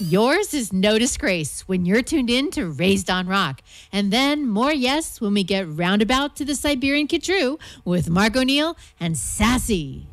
Yours is no disgrace when you're tuned in to Raised on Rock. And then more yes when we get roundabout to the Siberian Kitru with Mark O'Neill and Sassy.